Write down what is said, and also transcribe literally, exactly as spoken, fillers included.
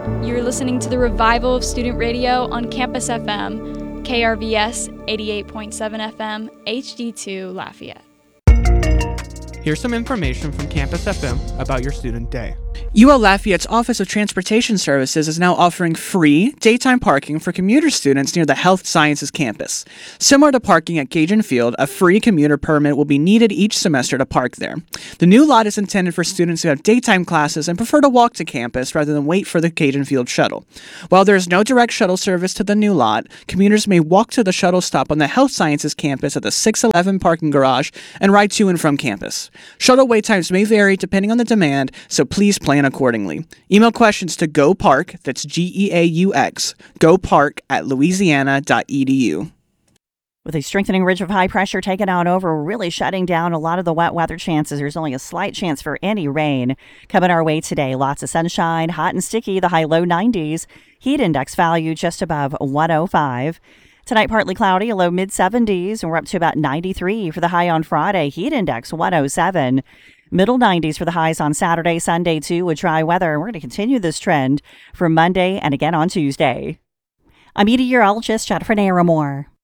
You're listening to the Revival of Student Radio on Campus F M, K R V S eighty-eight point seven F M, H D two Lafayette. Here's some information from Campus F M about your student day. U L Lafayette's Office of Transportation Services is now offering free daytime parking for commuter students near the Health Sciences campus. Similar to parking at Cajun Field, a free commuter permit will be needed each semester to park there. The new lot is intended for students who have daytime classes and prefer to walk to campus rather than wait for the Cajun Field shuttle. While there is no direct shuttle service to the new lot, commuters may walk to the shuttle stop on the Health Sciences campus at the six eleven parking garage and ride to and from campus. Shuttle wait times may vary depending on the demand, so please plan accordingly. Email questions to GoPark, that's G E A U X, GoPark at louisiana dot e d u. With a strengthening ridge of high pressure taken out over, really shutting down a lot of the wet weather chances. There's only a slight chance for any rain coming our way today. Lots of sunshine, hot and sticky, the high low nineties. Heat index value just above one oh five. Tonight, partly cloudy, a low mid seventies, and we're up to about ninety-three for the high on Friday. Heat index one oh seven. Middle nineties for the highs on Saturday, Sunday, too, with dry weather. We're going to continue this trend for Monday and again on Tuesday. I'm meteorologist Jennifer Naramore.